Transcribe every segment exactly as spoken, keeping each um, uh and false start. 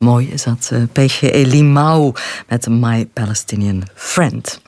Mooi is dat. Uh, Pege Elimao met My Palestinian Friend.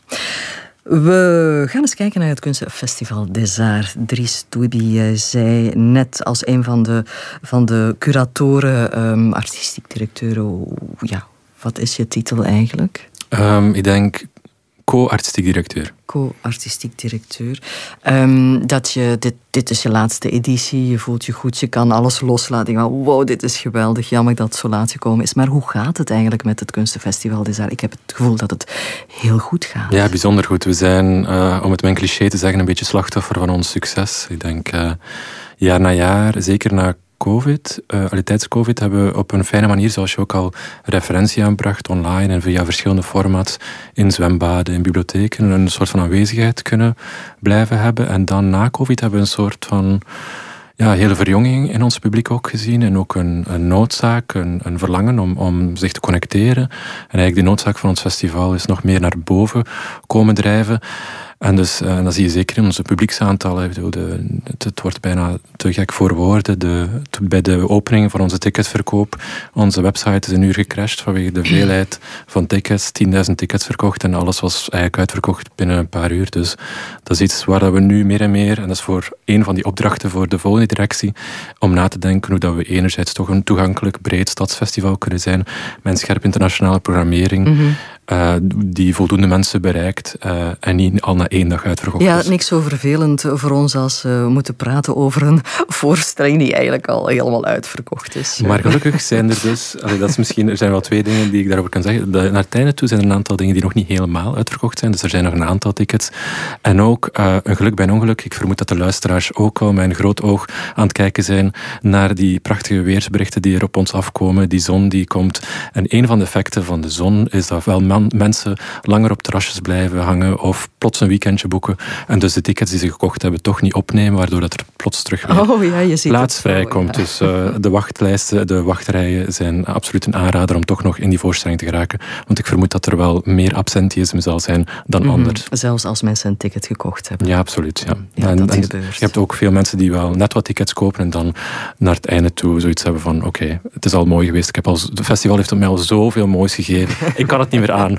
We gaan eens kijken naar het kunstfestival des Arts. Dries Touibi zei net als een van de, van de curatoren, um, artistiek directeuren, ja, wat is je titel eigenlijk? Um, ik denk co-artistiek directeur. Co-artistiek directeur. Um, dat je, dit, dit is je laatste editie, je voelt je goed, je kan alles loslaten. Denk, wow, dit is geweldig, jammer dat het zo laat gekomen is. Maar hoe gaat het eigenlijk met het kunstenfestival des Arts? Ik heb het gevoel dat het heel goed gaat. Ja, bijzonder goed. We zijn, uh, om het met een cliché te zeggen, een beetje slachtoffer van ons succes. Ik denk, uh, jaar na jaar, zeker na COVID, uh, tijdens COVID hebben we op een fijne manier, zoals je ook al referentie aanbracht, online en via verschillende formats, in zwembaden, in bibliotheken, een soort van aanwezigheid kunnen blijven hebben. En dan na COVID hebben we een soort van ja, hele verjonging in ons publiek ook gezien. En ook een, een noodzaak, een, een verlangen om, om zich te connecteren. En eigenlijk de noodzaak van ons festival is nog meer naar boven komen drijven. En dus, uh, dat zie je zeker in onze publieksaantallen. De, de, het, het wordt bijna te gek voor woorden. De, te, bij de opening van onze ticketverkoop, onze website is een uur gecrashed vanwege de veelheid van tickets. tienduizend tickets verkocht en alles was eigenlijk uitverkocht binnen een paar uur. Dus dat is iets waar we nu meer en meer, en dat is voor een van die opdrachten voor de volgende directie, om na te denken hoe dat we enerzijds toch een toegankelijk, breed stadsfestival kunnen zijn, met een scherp internationale programmering, mm-hmm. uh, die voldoende mensen bereikt uh, en niet al na één dag uitverkocht ja, is. Niks zo vervelend voor ons als we moeten praten over een voorstelling die eigenlijk al helemaal uitverkocht is. Maar gelukkig zijn er dus, allee, dat is misschien, er zijn wel twee dingen die ik daarover kan zeggen. De, naar het einde toe zijn er een aantal dingen die nog niet helemaal uitverkocht zijn, dus er zijn nog een aantal tickets. En ook, uh, een geluk bij een ongeluk, ik vermoed dat de luisteraars ook al met een groot oog aan het kijken zijn naar die prachtige weersberichten die er op ons afkomen, die zon die komt. En een van de effecten van de zon is dat wel man, mensen langer op terrasjes blijven hangen of plots een weekendje boeken en dus de tickets die ze gekocht hebben toch niet opnemen, waardoor dat er plots terug weer oh, ja, je ziet plaats het vrijkomt. Ja. Dus uh, de wachtlijsten, de wachtrijen zijn absoluut een aanrader om toch nog in die voorstelling te geraken. Want ik vermoed dat er wel meer absenteïsme zal zijn dan mm-hmm. anders. Zelfs als mensen een ticket gekocht hebben. Ja, absoluut. Ja. Ja, en, dat en gebeurt. Je hebt ook veel mensen die wel net wat tickets kopen en dan naar het einde toe zoiets hebben van oké, okay, het is al mooi geweest. Ik heb al, het festival heeft mij al zoveel moois gegeven. Ik kan het niet meer aan.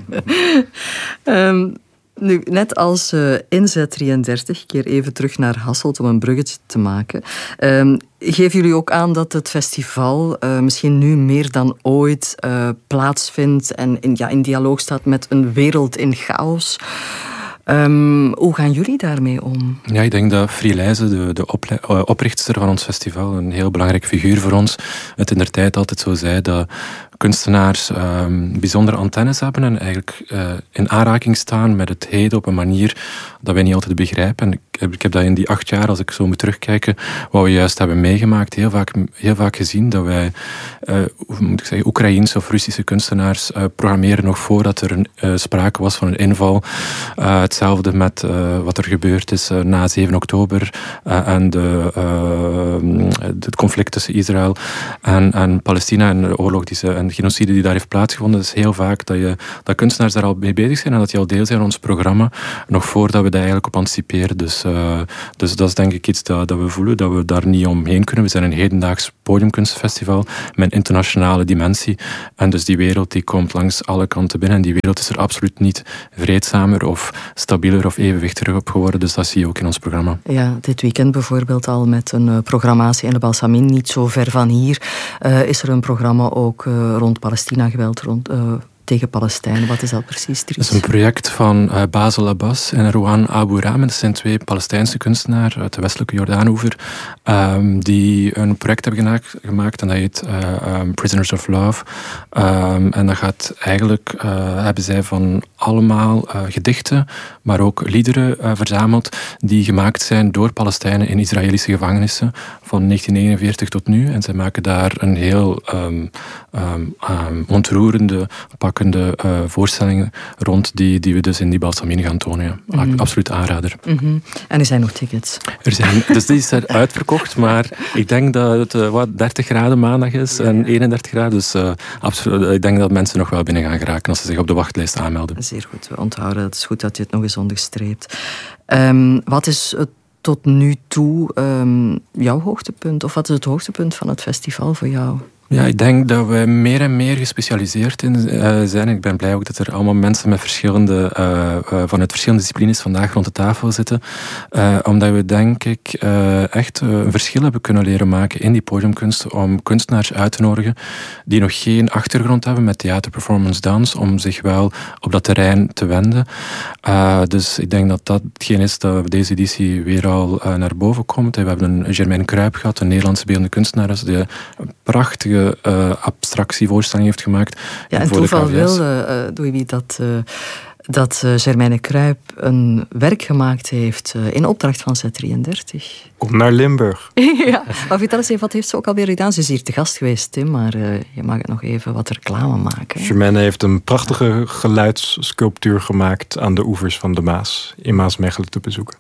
um, Nu, net als uh, Inzet drieëndertig, keer even terug naar Hasselt om een bruggetje te maken. Um, geven jullie ook aan dat het festival uh, misschien nu meer dan ooit uh, plaatsvindt en in, ja, in dialoog staat met een wereld in chaos? Um, hoe gaan jullie daarmee om? Ja, ik denk dat Frielijze, de, de ople- uh, oprichtster van ons festival, een heel belangrijk figuur voor ons, het indertijd altijd zo zei dat kunstenaars um, bijzondere antennes hebben en eigenlijk uh, in aanraking staan met het heden op een manier dat wij niet altijd begrijpen. En ik heb, ik heb dat in die acht jaar, als ik zo moet terugkijken, wat we juist hebben meegemaakt, heel vaak, heel vaak gezien dat wij, uh, hoe moet ik zeggen, Oekraïense of Russische kunstenaars uh, programmeren nog voordat er een, uh, sprake was van een inval. Uh, hetzelfde met uh, wat er gebeurd is uh, na zeven oktober uh, en de, uh, het conflict tussen Israël en, en Palestina en de oorlog die ze, en de genocide die daar heeft plaatsgevonden. Het is heel vaak dat, je, dat kunstenaars daar al mee bezig zijn en dat die al deel zijn van ons programma, nog voordat we daar eigenlijk op anticiperen. Dus, uh, dus dat is denk ik iets dat, dat we voelen, dat we daar niet omheen kunnen. We zijn een hedendaags podiumkunstfestival met een internationale dimensie. En dus die wereld die komt langs alle kanten binnen. En die wereld is er absoluut niet vreedzamer of stabieler of evenwichtiger op geworden. Dus dat zie je ook in ons programma. Ja, dit weekend bijvoorbeeld al met een uh, programmatie in de Balsamin, niet zo ver van hier, uh, is er een programma ook uh, rond Palestina-geweld, rond... Uh, tegen Palestijnen. Wat is dat precies, Dries? Dat is een project van uh, Basel Abbas en Rouan Abu Ramen. Dat zijn twee Palestijnse kunstenaars uit de westelijke Jordaanoever, um, die een project hebben gemaakt, gemaakt en dat heet uh, um, Prisoners of Love. Um, en dat gaat eigenlijk, uh, hebben zij van allemaal uh, gedichten, maar ook liederen uh, verzameld, die gemaakt zijn door Palestijnen in Israëlische gevangenissen van negentien negenenveertig tot nu. En zij maken daar een heel um, um, um, ontroerende, pakkende uh, voorstellingen rond die, die we dus in die Balsamin gaan tonen. Ja. Mm-hmm. Absoluut aanrader. Mm-hmm. En er zijn nog tickets. Er zijn, dus die is er uitverkocht, maar ik denk dat het uh, wat dertig graden maandag is en eenendertig graden. Dus uh, absoluut, ik denk dat mensen nog wel binnen gaan geraken als ze zich op de wachtlijst aanmelden. Zeer goed, we onthouden. Het is goed dat je het nog eens onderstreept. Um, wat is het tot nu toe um, jouw hoogtepunt? Of wat is het hoogtepunt van het festival voor jou? Ja, ik denk dat we meer en meer gespecialiseerd in uh, zijn. Ik ben blij ook dat er allemaal mensen met verschillende, uh, uh, vanuit verschillende disciplines vandaag rond de tafel zitten. Uh, omdat we, denk ik, uh, echt uh, een verschil hebben kunnen leren maken in die podiumkunst. Om kunstenaars uit te nodigen die nog geen achtergrond hebben met theater, performance, dans. Om zich wel op dat terrein te wenden. Uh, dus ik denk dat dat hetgeen is dat deze editie weer al uh, naar boven komt. We hebben een Germaine Kruip gehad, een Nederlandse beeldende kunstenaar. Die een prachtige Uh, abstractievoorstelling heeft gemaakt. Ja, en toeval wilde, uh, Louis, dat, uh, dat uh, Germaine Kruip een werk gemaakt heeft uh, in opdracht van Z drieëndertig. Kom naar Limburg. Ja, maar vertel eens even, wat heeft ze ook alweer gedaan? Ze is hier te gast geweest, Tim, maar uh, je mag nog even wat reclame maken. Germaine heeft een prachtige geluidssculptuur gemaakt aan de oevers van de Maas, in Maasmechelen te bezoeken.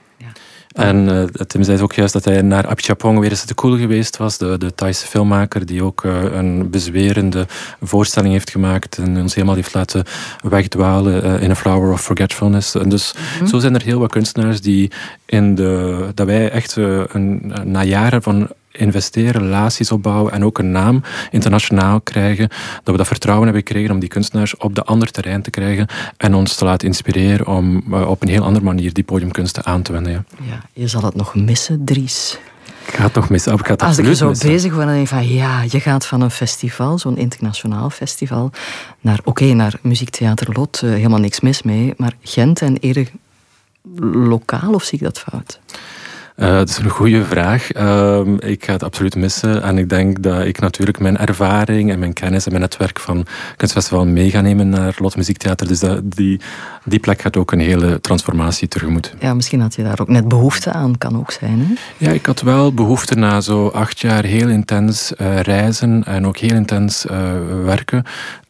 En uh, Tim zei ook juist dat hij naar Apichatpong weer eens te cool geweest was. De, de Thaise filmmaker die ook uh, een bezwerende voorstelling heeft gemaakt en ons helemaal heeft laten wegdwalen uh, in A Flower of Forgetfulness. En dus mm-hmm. zo zijn er heel wat kunstenaars die in de, dat wij echt uh, een, na jaren van investeren, relaties opbouwen en ook een naam internationaal krijgen, dat we dat vertrouwen hebben gekregen om die kunstenaars op de ander terrein te krijgen en ons te laten inspireren om uh, op een heel andere manier die podiumkunsten aan te wenden. Ja, ja, je zal het nog missen, Dries. Ik ga het nog missen. Ik ga het Als ik er zo missen. bezig ben, dan denk ik van ja, je gaat van een festival, zo'n internationaal festival, naar oké, okay, naar Muziektheater Lot, uh, helemaal niks mis mee, maar Gent en eerder lokaal, of zie ik dat fout? Uh, dat is een goede vraag. Uh, ik ga het absoluut missen. En ik denk dat ik natuurlijk mijn ervaring en mijn kennis en mijn netwerk van Kunstfestival mee ga nemen naar Lot Muziektheater. Dus dat, die, die plek gaat ook een hele transformatie tegemoet. Ja, misschien had je daar ook net behoefte aan, kan ook zijn. Hè? Ja, ik had wel behoefte na zo acht jaar heel intens uh, reizen en ook heel intens uh, werken.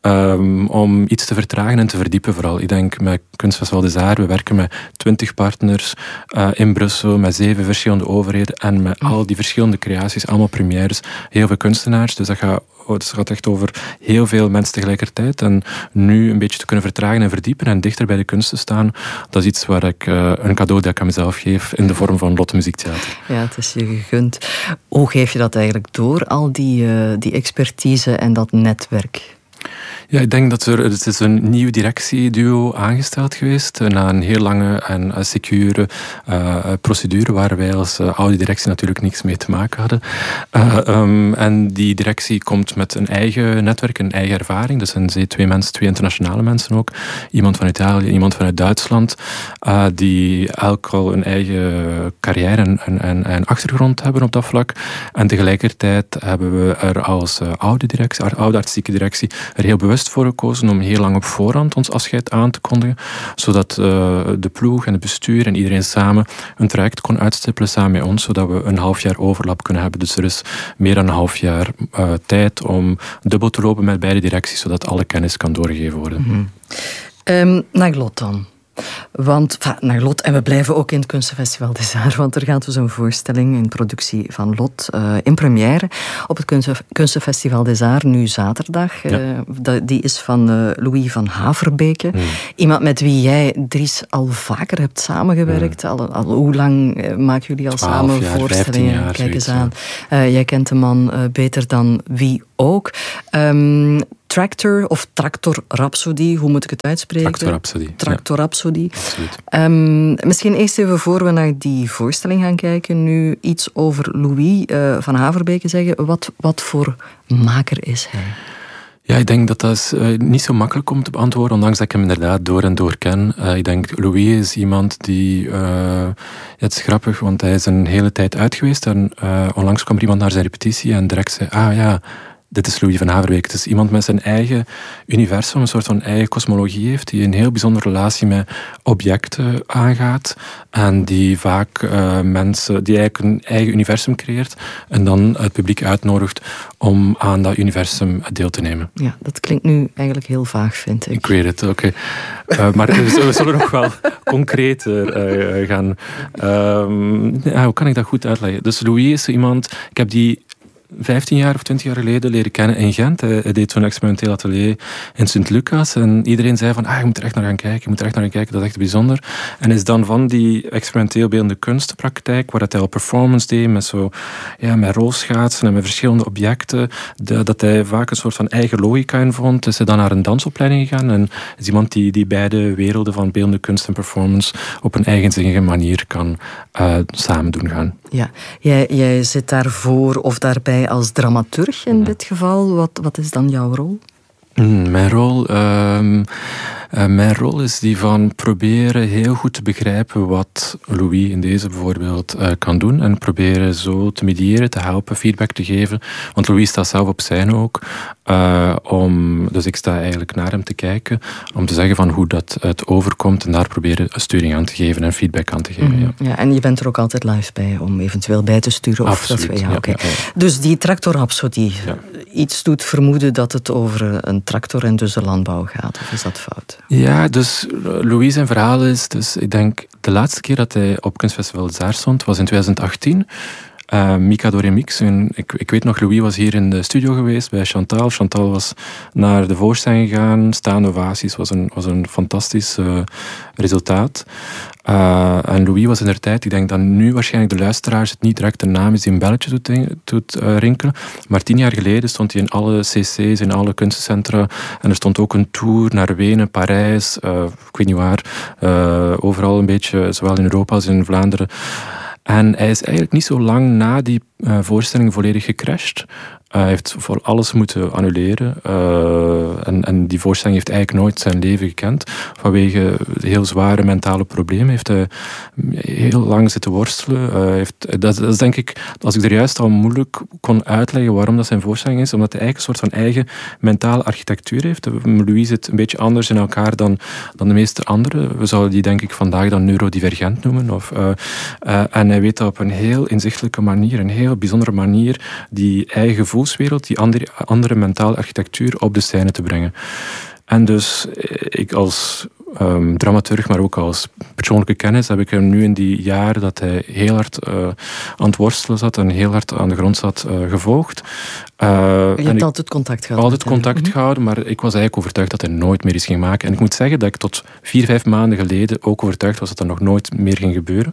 Um, om iets te vertragen en te verdiepen vooral. Ik denk met Kunstfestival des Arts, we werken met twintig partners uh, in Brussel, met zeven verschillende overheden en met al die verschillende creaties, allemaal premières, heel veel kunstenaars. Dus dat gaat, oh, dat gaat echt over heel veel mensen tegelijkertijd. En nu een beetje te kunnen vertragen en verdiepen en dichter bij de kunst te staan, dat is iets waar ik uh, een cadeau dat ik aan mezelf geef in de vorm van Lot Muziektheater. Ja, het is je gegund. Hoe geef je dat eigenlijk door, al die, uh, die expertise en dat netwerk? Ja, ik denk dat er, het is een nieuw directieduo aangesteld geweest na een heel lange en uh, secure uh, procedure waar wij als uh, oude directie natuurlijk niks mee te maken hadden. Uh, um, en die directie komt met een eigen netwerk, een eigen ervaring. Dat zijn twee mensen, twee internationale mensen ook. Iemand van Italië, iemand vanuit Duitsland, uh, die elk al een eigen carrière en, en, en achtergrond hebben op dat vlak. En tegelijkertijd hebben we er als uh, oude directie, oude artistieke directie, er heel bewust voor gekozen om heel lang op voorhand ons afscheid aan te kondigen, zodat uh, de ploeg en het bestuur en iedereen samen een traject kon uitstippelen samen met ons, zodat we een half jaar overlap kunnen hebben. Dus er is meer dan een half jaar uh, tijd om dubbel te lopen met beide directies, zodat alle kennis kan doorgegeven worden. Mm-hmm. Um, naar Lot dan. Want, enfin, naar Lot, en we blijven ook in het Kunstenfestival des Arts, want er gaat dus een voorstelling in productie van Lot uh, in première op het Kunst, Kunstenfestival des Arts, nu zaterdag. Ja. Uh, die is van uh, Louis van Haverbeke. Mm. Iemand met wie jij, Dries, al vaker hebt samengewerkt. Mm. Al, al, hoe lang uh, maken jullie al samen jaar, voorstellingen? jaar, Kijk zoiets, eens aan. Uh, jij kent de man uh, beter dan wie ook. Um, Tractor of Tractor Rhapsody, hoe moet ik het uitspreken? Tractor Rhapsody. Tractor ja. Rhapsody. Absoluut. Um, misschien eerst even voor we naar die voorstelling gaan kijken, nu iets over Louis uh, van Haverbeke zeggen. Wat, wat voor maker is hij? Ja, ik denk dat dat is uh, niet zo makkelijk om te beantwoorden, ondanks dat ik hem inderdaad door en door ken. Uh, ik denk, Louis is iemand die... Uh, ja, het is grappig, want hij is een hele tijd uit geweest en uh, onlangs kwam er iemand naar zijn repetitie en direct zei, ah ja, dit is Louis van Haverbeke. Het is iemand met zijn eigen universum, een soort van eigen kosmologie heeft, die een heel bijzondere relatie met objecten aangaat en die vaak uh, mensen, die eigenlijk een eigen universum creëert en dan het publiek uitnodigt om aan dat universum deel te nemen. Ja, dat klinkt nu eigenlijk heel vaag, vind ik. Ik weet het, oké. Okay. Uh, maar we, we zullen nog wel concreter uh, gaan. Um, ja, hoe kan ik dat goed uitleggen? Dus Louis is iemand, ik heb die vijftien jaar of twintig jaar geleden leren kennen in Gent. Hij, hij deed zo'n experimenteel atelier in Sint-Lucas. En iedereen zei van, ah, je moet er echt naar gaan kijken. Je moet er echt naar gaan kijken, dat is echt bijzonder. En is dan van die experimenteel beeldende kunstpraktijk, waar dat hij al performance deed, met, zo, ja, met rolschaatsen en met verschillende objecten, de, dat hij vaak een soort van eigen logica in vond. Is hij dan naar een dansopleiding gegaan. En is iemand die, die beide werelden van beeldende kunst en performance op een eigenzinnige manier kan uh, samen doen gaan. Ja, jij, jij zit daarvoor of daarbij als dramaturg in dit geval. Wat, wat is dan jouw rol? Mm, mijn rol... Uh, Uh, mijn rol is die van proberen heel goed te begrijpen wat Louis in deze bijvoorbeeld uh, kan doen en proberen zo te mediëren, te helpen, feedback te geven. Want Louis staat zelf op zijn ook. Uh, om, dus ik sta eigenlijk naar hem te kijken om te zeggen van hoe dat het overkomt en daar proberen sturing aan te geven en feedback aan te geven. Mm-hmm. Ja. Ja, en je bent er ook altijd live bij om eventueel bij te sturen? Of Absoluut. Dat we, ja, ja, okay. ja, ja. Dus die tractorrhapsodie, ja. iets doet vermoeden dat het over een tractor en dus de landbouw gaat, of is dat fout? Ja, dus Louis zijn verhaal is, dus ik denk de laatste keer dat hij op Kunstfestival Zaar stond was in twintig achttien. Uh, Mika Doremix. Ik, ik weet nog, Louis was hier in de studio geweest bij Chantal. Chantal was naar de voorstelling gegaan. Staande ovaties was een, was een fantastisch uh, resultaat. Uh, en Louis was in der tijd, ik denk dat nu waarschijnlijk de luisteraars het niet direct de naam is die een belletje doet, doet uh, rinkelen. Maar tien jaar geleden stond hij in alle C C's, in alle kunstencentra. En er stond ook een tour naar Wenen, Parijs, uh, ik weet niet waar. Uh, overal een beetje, zowel in Europa als in Vlaanderen. En hij is eigenlijk niet zo lang na die uh, voorstelling volledig gecrashed. Uh, hij heeft voor alles moeten annuleren. Uh, en, en die voorstelling heeft eigenlijk nooit zijn leven gekend. Vanwege heel zware mentale problemen heeft hij heel lang zitten worstelen. Uh, heeft, dat, dat is denk ik, als ik er juist al moeilijk kon uitleggen waarom dat zijn voorstelling is, omdat hij eigenlijk een soort van eigen mentale architectuur heeft. Louis zit een beetje anders in elkaar dan, dan de meeste anderen. We zouden die denk ik vandaag dan neurodivergent noemen. Of, uh, uh, en hij weet dat op een heel inzichtelijke manier, een heel bijzondere manier, die eigen gevoel die andere, andere mentale architectuur op de scène te brengen. En dus ik als um, dramaturg, maar ook als persoonlijke kennis, heb ik hem nu in die jaren dat hij heel hard uh, aan het worstelen zat en heel hard aan de grond zat uh, gevolgd. Uh, je hebt altijd contact gehouden? Altijd contact mm-hmm. gehouden, maar ik was eigenlijk overtuigd dat hij nooit meer iets ging maken. En ik moet zeggen dat ik tot vier, vijf maanden geleden ook overtuigd was dat dat nog nooit meer ging gebeuren.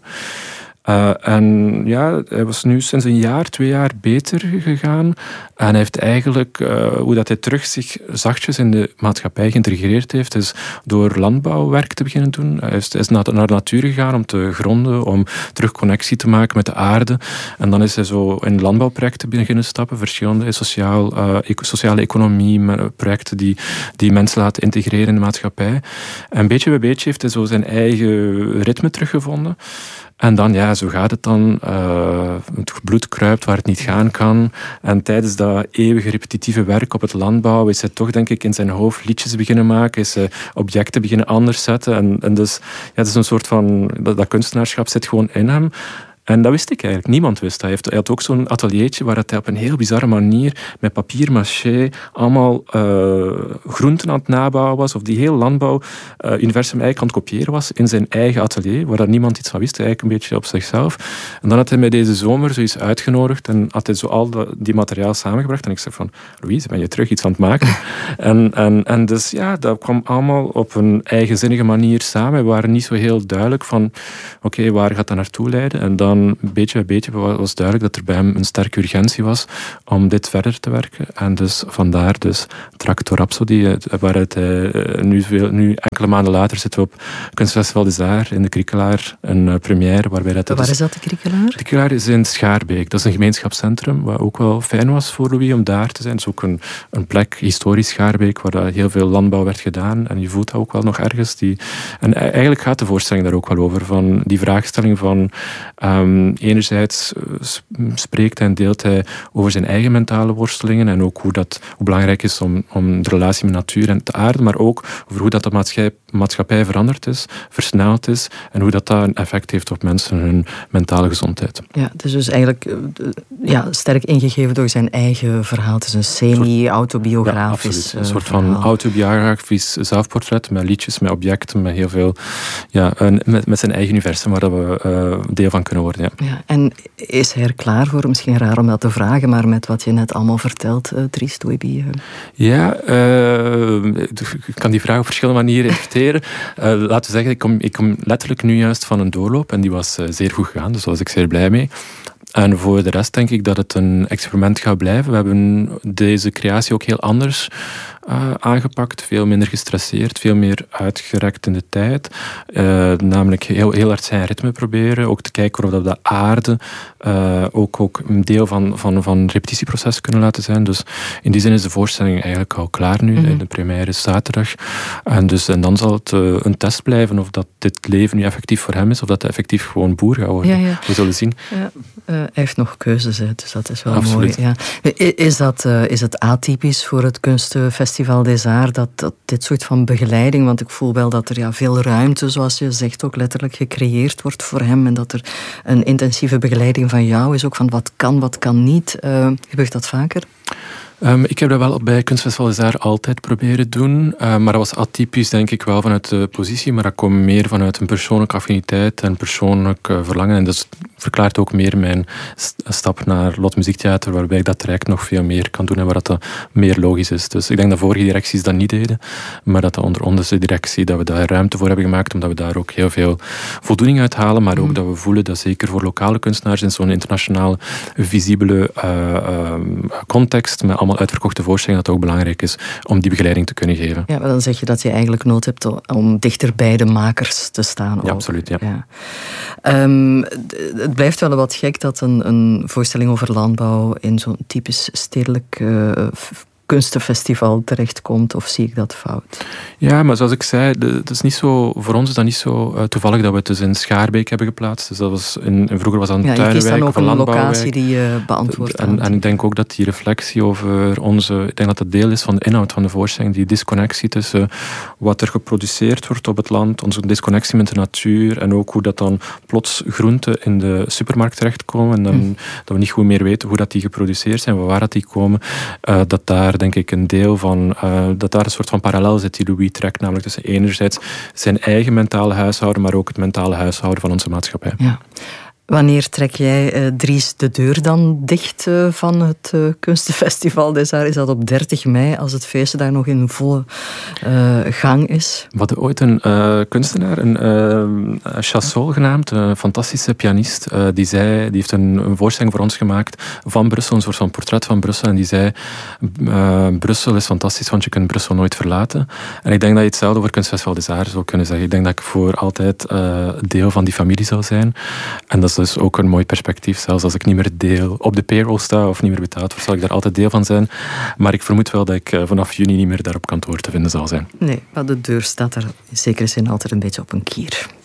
Uh, en ja, hij was nu sinds een jaar, twee jaar beter gegaan. En hij heeft eigenlijk, uh, hoe dat hij terug zich zachtjes in de maatschappij geïntegreerd heeft, is door landbouwwerk te beginnen doen. Hij is, is naar, naar de natuur gegaan om te gronden, om terug connectie te maken met de aarde. En dan is hij zo in landbouwprojecten beginnen stappen, verschillende sociaal, uh, sociale economie, projecten die, die mensen laten integreren in de maatschappij. En beetje bij beetje heeft hij zo zijn eigen ritme teruggevonden. En dan, ja, zo gaat het dan. Uh, het bloed kruipt waar het niet gaan kan. En tijdens dat eeuwige repetitieve werk op het landbouw is hij toch, denk ik, in zijn hoofd liedjes beginnen maken. Is hij objecten beginnen anders zetten. En, en dus, ja, het is een soort van... Dat, dat kunstenaarschap zit gewoon in hem. En dat wist ik eigenlijk. Niemand wist dat. Hij, heeft, hij had ook zo'n ateliertje waar hij op een heel bizarre manier met papier maché allemaal uh, groenten aan het nabouwen was, of die heel landbouw-universum uh, eigenlijk aan het kopiëren was in zijn eigen atelier, waar dat niemand iets van wist, eigenlijk een beetje op zichzelf. En dan had hij mij deze zomer zoiets uitgenodigd en had hij zo al dat, die materiaal samengebracht. En ik zei van, Louise, ben je terug iets aan het maken? en, en, en dus ja, dat kwam allemaal op een eigenzinnige manier samen. We waren niet zo heel duidelijk van, oké, okay, waar gaat dat naartoe leiden? En dan beetje bij beetje was duidelijk dat er bij hem een sterke urgentie was om dit verder te werken. En dus vandaar dus Tractorrhapsodie, waaruit hij nu, veel, nu enkele maanden later zitten we op Kunstfestival de Zaar in de Kriekelaar, een première. Waarbij dat Waar dus, is dat, de Kriekelaar? De Kriekelaar is in Schaarbeek. Dat is een gemeenschapscentrum, wat ook wel fijn was voor Louis om daar te zijn. Het is ook een, een plek, historisch Schaarbeek, waar dat heel veel landbouw werd gedaan. En je voelt dat ook wel nog ergens. Die, en eigenlijk gaat de voorstelling daar ook wel over, van die vraagstelling van Um, enerzijds spreekt en deelt hij over zijn eigen mentale worstelingen en ook hoe, dat, hoe belangrijk is om, om de relatie met natuur en de aarde, maar ook over hoe dat de maatschappij, maatschappij veranderd is, versneld is en hoe dat, dat een effect heeft op mensen hun mentale gezondheid. Ja, het is dus eigenlijk uh, ja, sterk ingegeven door zijn eigen verhaal. Het is een semi-autobiografisch ja, Een soort verhaal. van autobiografisch zelfportret met liedjes, met objecten, met heel veel, ja, met, met zijn eigen universum waar we uh, deel van kunnen worden. Ja. Ja, en is hij er klaar voor? Misschien raar om dat te vragen, maar met wat je net allemaal vertelt, uh, Dries Toibi. Uh. Ja, uh, ik kan die vraag op verschillende manieren interpreteren. Uh, laten we zeggen, ik kom, ik kom letterlijk nu juist van een doorloop en die was uh, zeer goed gegaan, dus daar was ik zeer blij mee. En voor de rest denk ik dat het een experiment gaat blijven. We hebben deze creatie ook heel anders uh, aangepakt. Veel minder gestresseerd, veel meer uitgerekt in de tijd. Uh, namelijk heel, heel hard zijn ritme proberen. Ook te kijken of we dat aarde uh, ook, ook een deel van, van, van het repetitieproces kunnen laten zijn. Dus in die zin is de voorstelling eigenlijk al klaar nu. Mm-hmm. De première is zaterdag. En, dus, en dan zal het uh, een test blijven of dat dit leven nu effectief voor hem is. Of dat hij effectief gewoon boer gaat worden. Ja, ja. We zullen zien. Ja. Uh, hij heeft nog keuzes, hè, dus dat is wel Absoluut. mooi. Ja. Is, dat, uh, is het atypisch voor het Kunstfestival des Arts, dat, dat dit soort van begeleiding, want ik voel wel dat er ja, veel ruimte, zoals je zegt, ook letterlijk gecreëerd wordt voor hem en dat er een intensieve begeleiding van jou is, ook van wat kan, wat kan niet. Uh, gebeurt dat vaker? Um, ik heb dat wel bij Kunstfestival des Arts altijd proberen doen, uh, maar dat was atypisch denk ik wel vanuit de positie, maar dat komt meer vanuit een persoonlijke affiniteit en persoonlijk uh, verlangen en dat verklaart ook meer mijn st- stap naar Lot Muziektheater, waarbij ik dat traject nog veel meer kan doen en waar dat meer logisch is. Dus ik denk dat vorige directies dat niet deden, maar dat de onder onze directie, dat we daar ruimte voor hebben gemaakt, omdat we daar ook heel veel voldoening uit halen, maar ook mm. dat we voelen dat zeker voor lokale kunstenaars in zo'n internationaal visibele uh, uh, context, met allemaal uitverkochte voorstellingen, dat het ook belangrijk is om die begeleiding te kunnen geven. Ja, maar dan zeg je dat je eigenlijk nood hebt om dichter bij de makers te staan. Ja, ook. Absoluut. Ja. Ja. Um, het blijft wel wat gek dat een, een voorstelling over landbouw in zo'n typisch stedelijk uh, kunstenfestival terechtkomt, of zie ik dat fout? Ja, maar zoals ik zei, de, het is niet zo, voor ons is dat niet zo uh, toevallig dat we het dus in Schaarbeek hebben geplaatst. Dus dat was in, in vroeger was dat een ja, tuinwijk dan ook of een een landbouwwijk. locatie die je beantwoordt. En, en ik denk ook dat die reflectie over onze, ik denk dat dat deel is van de inhoud van de voorstelling, die disconnectie tussen wat er geproduceerd wordt op het land, onze disconnectie met de natuur en ook hoe dat dan plots groenten in de supermarkt terechtkomen en dan, hm. dat we niet goed meer weten hoe dat die geproduceerd zijn, waar dat die komen, uh, dat daar denk ik een deel van, uh, dat daar een soort van parallel zit die Louis trekt, namelijk tussen enerzijds zijn eigen mentale huishouden, maar ook het mentale huishouden van onze maatschappij. Ja. Wanneer trek jij, uh, Dries, de deur dan dicht uh, van het uh, Kunstenfestival des Arts? Is dat op dertig mei, als het feest daar nog in volle uh, gang is? We hadden ooit een uh, kunstenaar, een uh, Chassol genaamd, een fantastische pianist, uh, die zei, die heeft een, een voorstelling voor ons gemaakt van Brussel, een soort van portret van Brussel, en die zei, uh, Brussel is fantastisch, want je kunt Brussel nooit verlaten. En ik denk dat je hetzelfde voor Kunstfestival des Arts zou kunnen zeggen. Ik denk dat ik voor altijd uh, deel van die familie zou zijn. En dat is dus ook een mooi perspectief. Zelfs als ik niet meer deel op de payroll sta of niet meer betaald word, zal ik daar altijd deel van zijn. Maar ik vermoed wel dat ik vanaf juni niet meer daar op kantoor te vinden zal zijn. Nee, maar de deur staat er in zekere zin altijd een beetje op een kier.